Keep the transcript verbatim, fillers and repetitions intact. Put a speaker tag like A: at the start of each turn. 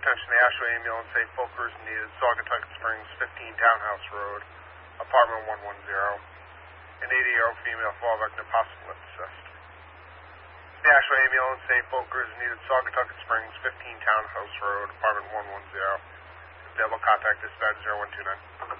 A: attention, the Ashway ambulance, safe Focus needed, Saugatuck Springs, fifteen Townhouse Road, apartment one one zero. An eighty-year-old female fall victim, possible assist. The Ashway ambulance, safe Focus needed, Saugatuck Springs, fifteen Townhouse Road, apartment one one zero. Available contact dispatch zero one two nine.